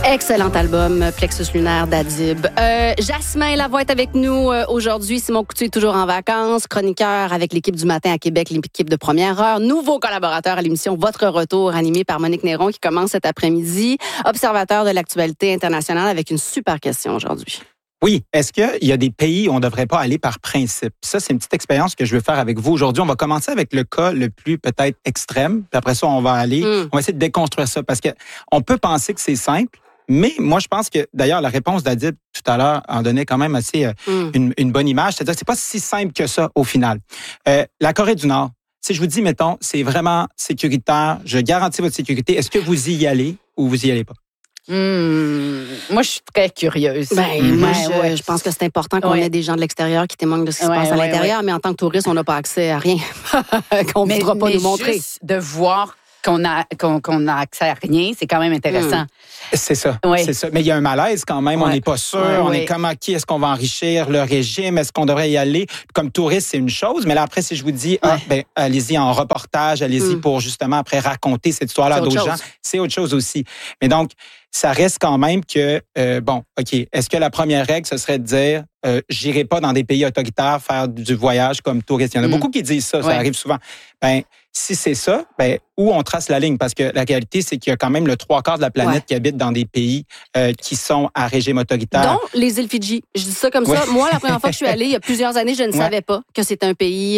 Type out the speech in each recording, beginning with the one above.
Excellent album, Plexus lunaire d'Adib. Jasmin Lavoie est avec nous aujourd'hui. Simon Coutu est toujours en vacances. Chroniqueur avec l'équipe du matin à Québec, l'équipe de première heure. Nouveau collaborateur à l'émission Votre Retour, animé par Monique Néron, qui commence cet après-midi. Observateur de l'actualité internationale avec une super question aujourd'hui. Oui. Est-ce qu'il y a des pays où on ne devrait pas aller par principe? Ça, c'est une petite expérience que je veux faire avec vous aujourd'hui. On va commencer avec le cas le plus peut-être extrême. Puis après ça, on va essayer de déconstruire ça parce que on peut penser que c'est simple. Mais moi, je pense que, d'ailleurs, la réponse d'Adib tout à l'heure en donnait quand même assez une bonne image. C'est-à-dire que c'est pas si simple que ça au final. La Corée du Nord, si je vous dis, mettons, c'est vraiment sécuritaire, je garantis votre sécurité, est-ce que vous y allez ou vous y allez pas? Moi, je suis très curieuse. Moi, je pense que c'est important qu'on ait des gens de l'extérieur qui témoignent de ce qui se passe à l'intérieur, mais en tant que touriste, on n'a pas accès à rien qu'on ne voudra pas nous montrer. Juste de voir qu'on a accès à rien, c'est quand même intéressant. C'est ça, c'est ça. Mais il y a un malaise quand même, on n'est pas sûr, on est comme, OK, est-ce qu'on va enrichir le régime, est-ce qu'on devrait y aller? Comme touriste, c'est une chose, mais là, après, si je vous dis, allez-y en reportage, allez-y pour justement après raconter cette histoire-là à d'autres gens, c'est autre chose aussi. Mais donc, ça reste quand même que, OK, est-ce que la première règle, ce serait de dire, j'irai pas dans des pays autoritaires faire du voyage comme touriste? Il y en a beaucoup qui disent ça, ça arrive souvent. Si c'est ça, où on trace la ligne? Parce que la réalité, c'est qu'il y a quand même le 3/4 de la planète qui habite dans des pays qui sont à régime autoritaire. Dont les îles Fidji. Je dis ça comme ça. Moi, la première fois que je suis allée, il y a plusieurs années, je ne savais pas que c'était un pays...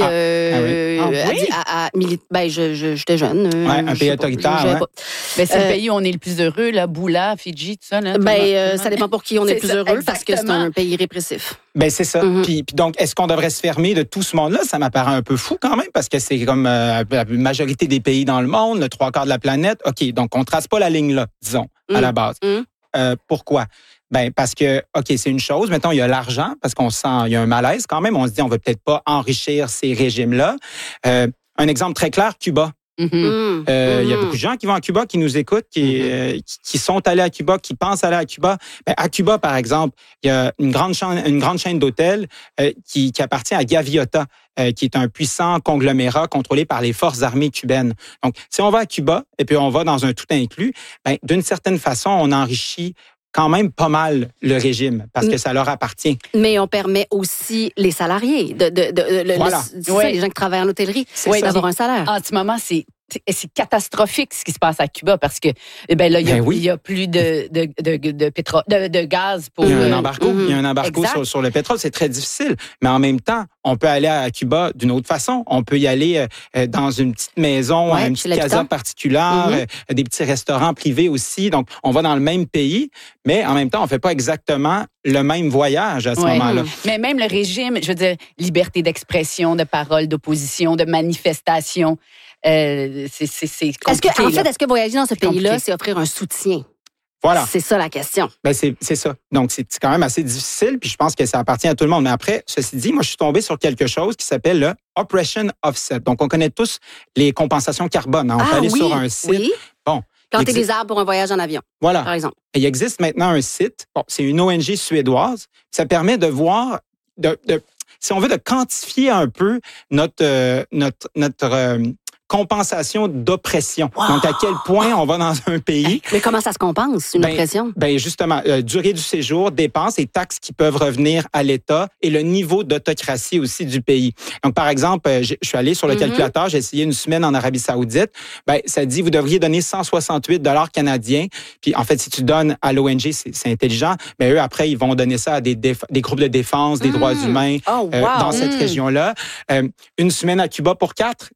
j'étais jeune. Un pays autoritaire. Mais c'est le pays où on est le plus heureux, là, Bula, Fidji, tout ça. Là, ça dépend pour qui on est le plus heureux, parce que c'est un pays répressif. C'est ça. Puis donc, est-ce qu'on devrait se fermer de tout ce monde-là? Ça m'apparaît un peu fou quand même, parce que c'est comme la majorité des pays dans le monde, le 3/4 de la planète. OK, donc on trace pas la ligne là, disons, à la base. Pourquoi? Parce que, OK, c'est une chose. Mettons, il y a l'argent, parce qu'on sent, il y a un malaise quand même. On se dit, on veut peut-être pas enrichir ces régimes-là. Un exemple très clair, Cuba. Il y a beaucoup de gens qui vont à Cuba, qui nous écoutent, qui sont allés à Cuba, qui pensent aller à Cuba. À Cuba, par exemple, il y a une grande chaîne d'hôtels qui appartient à Gaviota, qui est un puissant conglomérat contrôlé par les forces armées cubaines. Donc, si on va à Cuba et puis on va dans un tout inclus, d'une certaine façon, on enrichit quand même pas mal le régime parce que ça leur appartient. Mais on permet aussi les salariés, les gens qui travaillent en hôtellerie, d'avoir un salaire. En ce moment, c'est catastrophique ce qui se passe à Cuba parce que là il y a plus de pétrole, de gaz pour. Il y a un embargo, il y a un embargo sur le pétrole, c'est très difficile. Mais en même temps, on peut aller à Cuba d'une autre façon. On peut y aller dans une petite maison, une petite casa particulière, des petits restaurants privés aussi. Donc, on va dans le même pays, mais en même temps, on fait pas exactement le même voyage à ce moment-là. Mais même le régime, je veux dire, liberté d'expression, de parole, d'opposition, de manifestation. C'est compliqué. Est-ce que voyager dans ce pays-là, c'est offrir un soutien? Voilà. C'est ça la question. C'est ça. Donc, c'est quand même assez difficile, puis je pense que ça appartient à tout le monde. Mais après, ceci dit, moi, je suis tombé sur quelque chose qui s'appelle le Operation Offset. Donc, on connaît tous les compensations carbone. On peut aller sur un site. Oui. Planter des arbres pour un voyage en avion, par exemple. Et il existe maintenant un site, c'est une ONG suédoise, ça permet de voir, si on veut, de quantifier un peu notre compensation d'oppression. Wow. Donc, à quel point on va dans un pays... Mais comment ça se compense, une oppression? Justement, durée du séjour, dépenses et taxes qui peuvent revenir à l'État et le niveau d'autocratie aussi du pays. Donc, par exemple, je suis allé sur le calculateur, j'ai essayé une semaine en Arabie Saoudite. Ça dit, vous devriez donner 168 $ canadiens. Puis, en fait, si tu donnes à l'ONG, c'est intelligent, mais eux, après, ils vont donner ça à des groupes de défense des droits humains dans cette région-là. Une semaine à Cuba pour 4,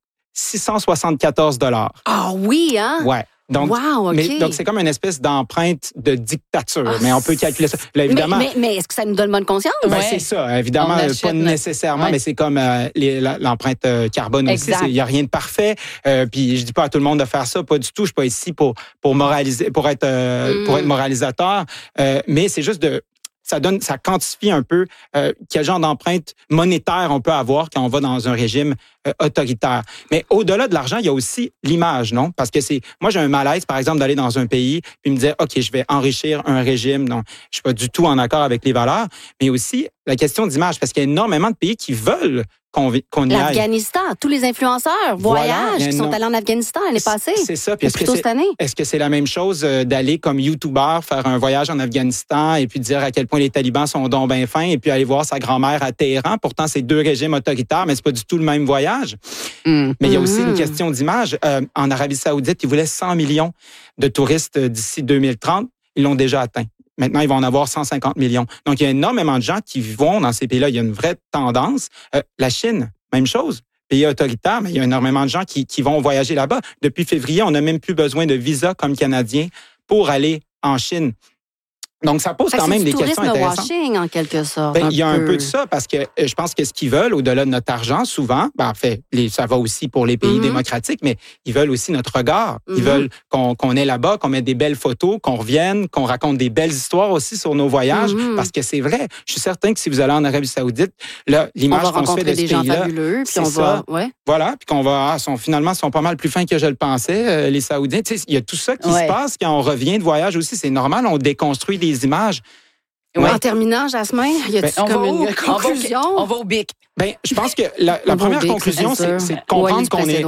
674 $. Ah oui, hein? Ouais. Donc, donc, c'est comme une espèce d'empreinte de dictature. Mais on peut calculer ça. Là, évidemment, mais est-ce que ça nous donne bonne conscience? C'est ça. Évidemment, pas nécessairement, mais c'est comme l'empreinte carbone aussi. Il n'y a rien de parfait. Puis je dis pas à tout le monde de faire ça, pas du tout. Je suis pas ici pour moraliser, pour être moralisateur. Mais c'est juste ça quantifie un peu quel genre d'empreinte monétaire on peut avoir quand on va dans un régime autoritaire. Mais au-delà de l'argent, il y a aussi l'image, non? Parce que moi, j'ai un malaise, par exemple, d'aller dans un pays puis me dire, OK, je vais enrichir un régime dont je suis pas du tout en accord avec les valeurs, mais aussi, la question d'image, parce qu'il y a énormément de pays qui veulent qu'on y aille. L'Afghanistan, tous les influenceurs voyagent qui sont allés en Afghanistan l'année passée. C'est ça. Puis plutôt cette année. Est-ce que c'est la même chose d'aller comme YouTuber faire un voyage en Afghanistan et puis dire à quel point les talibans sont donc bien fins et puis aller voir sa grand-mère à Téhéran? Pourtant, c'est 2 régimes autoritaires, mais c'est pas du tout le même voyage. Mais il y a aussi une question d'image. En Arabie Saoudite, ils voulaient 100 millions de touristes d'ici 2030. Ils l'ont déjà atteint. Maintenant, ils vont en avoir 150 millions. Donc, il y a énormément de gens qui vont dans ces pays-là. Il y a une vraie tendance. La Chine, même chose. Pays autoritaire, mais il y a énormément de gens qui vont voyager là-bas. Depuis février, on n'a même plus besoin de visa comme Canadiens pour aller en Chine. Donc, ça pose quand même des questions intéressantes. C'est du tourisme washing, en quelque sorte. Il y a un peu de ça, parce que je pense que ce qu'ils veulent, au-delà de notre argent, souvent, en fait, ça va aussi pour les pays démocratiques, mais ils veulent aussi notre regard. Ils veulent qu'on est là-bas, qu'on mette des belles photos, qu'on revienne, qu'on raconte des belles histoires aussi sur nos voyages, parce que c'est vrai. Je suis certain que si vous allez en Arabie Saoudite, là, l'image qu'on se fait de ce pays-là, c'est ça. Voilà, puis qu'on va, finalement, sont pas mal plus fins que je le pensais, les Saoudiens. Tu sais, il y a tout ça qui se passe quand on revient de voyage aussi. C'est normal, on déconstruit des images. En terminant, Jasmin, y a-t-il comme une conclusion? On va au BIC. Je pense que la première conclusion, c'est de comprendre qu'on est...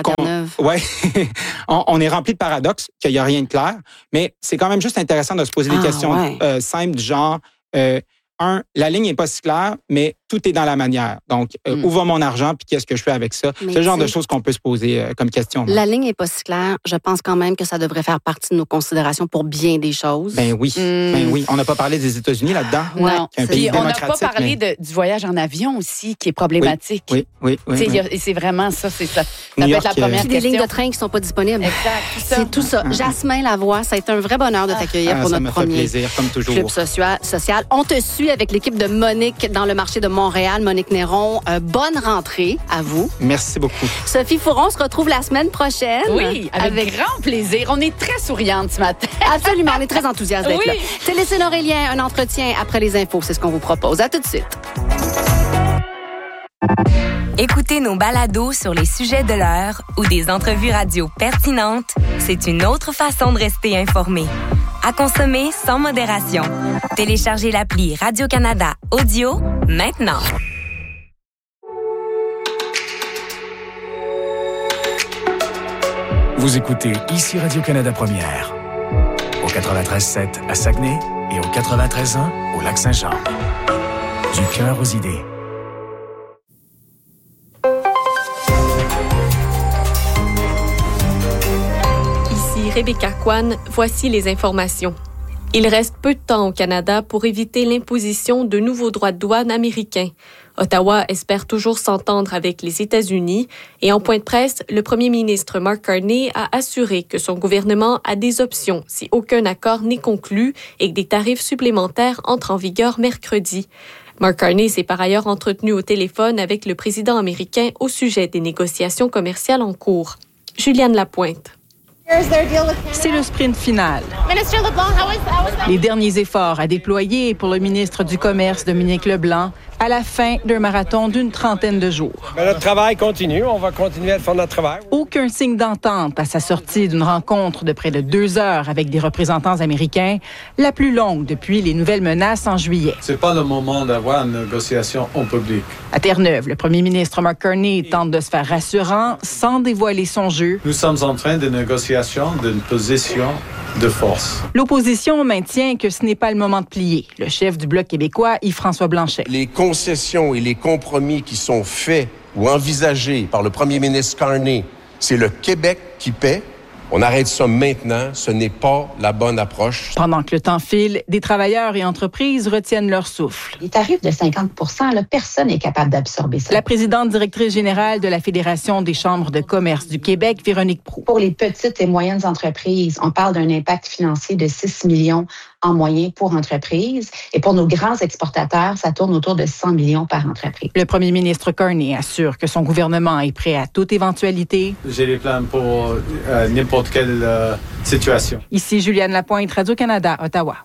on est rempli de paradoxes, qu'il n'y a rien de clair, mais c'est quand même juste intéressant de se poser des questions simples du genre... la ligne n'est pas si claire, mais tout est dans la manière. Donc, où va mon argent, puis qu'est-ce que je fais avec ça? C'est le genre de choses qu'on peut se poser comme question. La ligne n'est pas si claire. Je pense quand même que ça devrait faire partie de nos considérations pour bien des choses. Ben oui. On n'a pas parlé des États-Unis là-dedans. Non. On n'a pas parlé du voyage en avion aussi, qui est problématique. Oui. Et c'est vraiment ça, c'est ça. Ça peut être la première question. Des lignes de train qui ne sont pas disponibles. Exact. C'est tout ça. Jasmin Lavoie, ça a été un vrai bonheur de t'accueillir pour notre premier plaisir, comme toujours. Club social. On te suit avec l'équipe de Monique dans le marché de Montréal. Monique Néron, bonne rentrée à vous. Merci beaucoup. Sophie Fouron se retrouve la semaine prochaine. Oui, avec grand plaisir. On est très souriante ce matin. Absolument, on est très enthousiaste d'être là. Télécine Aurélien, un entretien après les infos, c'est ce qu'on vous propose. À tout de suite. Écoutez nos balados sur les sujets de l'heure ou des entrevues radio pertinentes, c'est une autre façon de rester informé. À consommer sans modération. Téléchargez l'appli Radio-Canada Audio maintenant. Vous écoutez ici Radio-Canada Première. Au 93.7 à Saguenay et au 93.1 au Lac-Saint-Jean. Du cœur aux idées. Ici Rebecca Kwan, voici les informations. Il reste peu de temps au Canada pour éviter l'imposition de nouveaux droits de douane américains. Ottawa espère toujours s'entendre avec les États-Unis et en point de presse, le premier ministre Mark Carney a assuré que son gouvernement a des options si aucun accord n'est conclu et que des tarifs supplémentaires entrent en vigueur mercredi. Mark Carney s'est par ailleurs entretenu au téléphone avec le président américain au sujet des négociations commerciales en cours. Juliane Lapointe. C'est le sprint final. Les derniers efforts à déployer pour le ministre du Commerce, Dominique Leblanc, à la fin d'un marathon d'une trentaine de jours. Notre travail continue. On va continuer à faire notre travail. Aucun signe d'entente à sa sortie d'une rencontre de près de 2 heures avec des représentants américains, la plus longue depuis les nouvelles menaces en juillet. C'est pas le moment d'avoir une négociation en public. À Terre-Neuve, le premier ministre Mark Carney tente de se faire rassurant sans dévoiler son jeu. Nous sommes en train de négociation d'une position de force. L'opposition maintient que ce n'est pas le moment de plier. Le chef du Bloc québécois, Yves-François Blanchet. Les concessions et les compromis qui sont faits ou envisagés par le premier ministre Carney, c'est le Québec qui paie. On arrête ça maintenant. Ce n'est pas la bonne approche. Pendant que le temps file, des travailleurs et entreprises retiennent leur souffle. Les tarifs de 50 % là, personne n'est capable d'absorber ça. La présidente directrice générale de la Fédération des chambres de commerce du Québec, Véronique Proulx. Pour les petites et moyennes entreprises, on parle d'un impact financier de 6 millions en moyenne pour entreprise. Et pour nos grands exportateurs, ça tourne autour de 100 millions par entreprise. Le premier ministre Carney assure que son gouvernement est prêt à toute éventualité. J'ai des plans pour n'importe quelle situation. Ici Juliane Lapointe, Radio-Canada, Ottawa.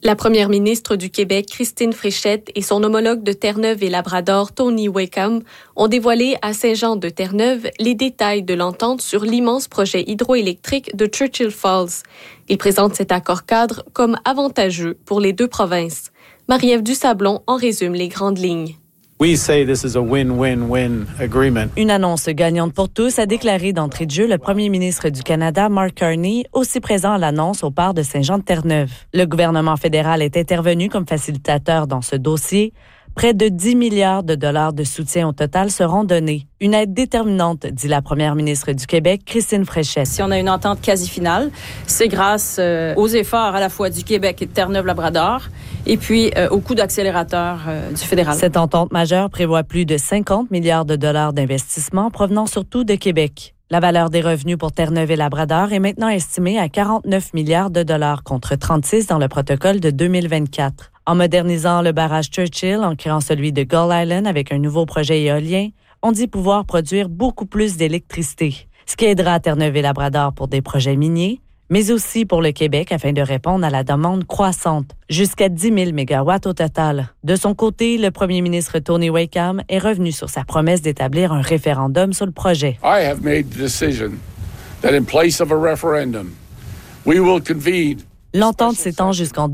La première ministre du Québec, Christine Fréchette, et son homologue de Terre-Neuve et Labrador, Tony Wakeham, ont dévoilé à Saint-Jean-de-Terre-Neuve les détails de l'entente sur l'immense projet hydroélectrique de Churchill Falls. Ils présentent cet accord-cadre comme avantageux pour les deux provinces. Marie-Ève Dusablon en résume les grandes lignes. We say this is a win-win-win agreement. Une annonce gagnante pour tous, a déclaré d'entrée de jeu le premier ministre du Canada, Mark Carney, aussi présent à l'annonce au port de Saint-Jean-de-Terre-Neuve. Le gouvernement fédéral est intervenu comme facilitateur dans ce dossier. Près de 10 milliards de dollars de soutien au total seront donnés. Une aide déterminante, dit la première ministre du Québec, Christine Fréchette. Si on a une entente quasi finale, c'est grâce aux efforts à la fois du Québec et de Terre-Neuve-Labrador et puis au coup d'accélérateur du fédéral. Cette entente majeure prévoit plus de 50 milliards de dollars d'investissement provenant surtout de Québec. La valeur des revenus pour Terre-Neuve et Labrador est maintenant estimée à 49 milliards de dollars contre 36 dans le protocole de 2024. En modernisant le barrage Churchill, en créant celui de Gull Island avec un nouveau projet éolien, on dit pouvoir produire beaucoup plus d'électricité, ce qui aidera Terre-Neuve et Labrador pour des projets miniers, mais aussi pour le Québec afin de répondre à la demande croissante, jusqu'à 10 000 mégawatts au total. De son côté, le premier ministre Tony Wakeham est revenu sur sa promesse d'établir un référendum sur le projet. I have made the decision that in place of a referendum, we will convene. L'entente s'étend jusqu'en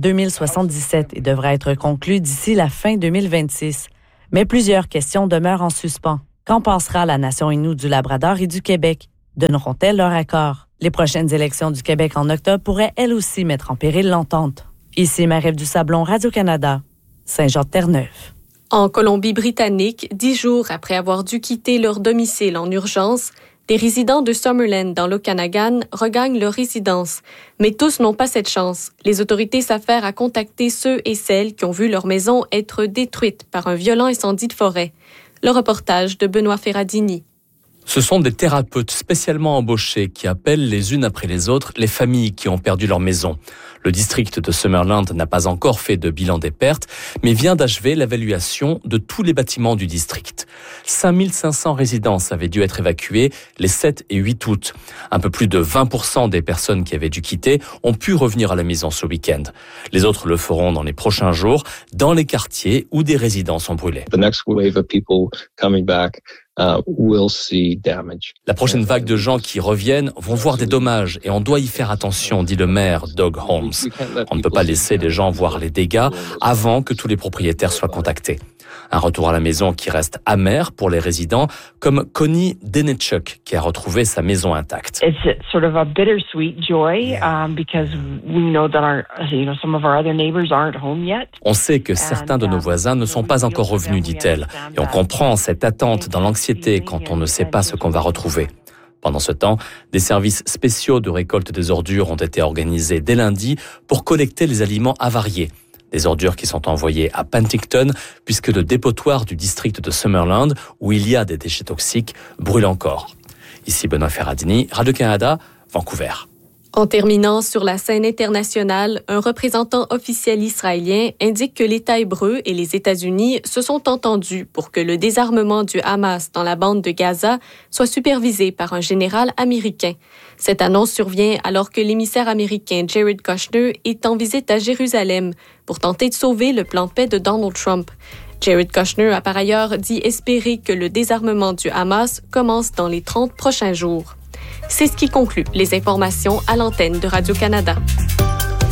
2077 et devra être conclue d'ici la fin 2026. Mais plusieurs questions demeurent en suspens. Qu'en pensera la nation Innu du Labrador et du Québec? Donneront-elles leur accord? Les prochaines élections du Québec en octobre pourraient elles aussi mettre en péril l'entente. Ici Marie-Ève Dusablon, Radio-Canada, Saint-Jean-de-Terre-Neuve. En Colombie-Britannique, 10 jours après avoir dû quitter leur domicile en urgence, des résidents de Summerland dans l'Okanagan regagnent leur résidence. Mais tous n'ont pas cette chance. Les autorités s'affairent à contacter ceux et celles qui ont vu leur maison être détruite par un violent incendie de forêt. Le reportage de Benoît Ferradini. Ce sont des thérapeutes spécialement embauchés qui appellent les unes après les autres les familles qui ont perdu leur maison. Le district de Summerland n'a pas encore fait de bilan des pertes, mais vient d'achever l'évaluation de tous les bâtiments du district. 5500 résidences avaient dû être évacuées les 7 et 8 août. Un peu plus de 20% des personnes qui avaient dû quitter ont pu revenir à la maison ce week-end. Les autres le feront dans les prochains jours, dans les quartiers où des résidences ont brûlé. The next wave of people coming back will see damage. La prochaine vague de gens qui reviennent vont voir des dommages et on doit y faire attention, dit le maire Doug Holmes. On ne peut pas laisser les gens voir les dégâts avant que tous les propriétaires soient contactés. Un retour à la maison qui reste amer pour les résidents, comme Connie Denechuk, qui a retrouvé sa maison intacte. It's sort of a bittersweet joy because we know that some of our other neighbors aren't home yet. On sait que certains de nos voisins ne sont pas encore revenus, dit-elle, et on comprend cette attente dans l'anxiété quand on ne sait pas ce qu'on va retrouver. Pendant ce temps, des services spéciaux de récolte des ordures ont été organisés dès lundi pour collecter les aliments avariés. Des ordures qui sont envoyées à Penticton, puisque le dépotoir du district de Summerland, où il y a des déchets toxiques, brûle encore. Ici Benoît Ferradini, Radio-Canada, Vancouver. En terminant sur la scène internationale, un représentant officiel israélien indique que l'État hébreu et les États-Unis se sont entendus pour que le désarmement du Hamas dans la bande de Gaza soit supervisé par un général américain. Cette annonce survient alors que l'émissaire américain Jared Kushner est en visite à Jérusalem pour tenter de sauver le plan de paix de Donald Trump. Jared Kushner a par ailleurs dit espérer que le désarmement du Hamas commence dans les 30 prochains jours. C'est ce qui conclut les informations à l'antenne de Radio-Canada.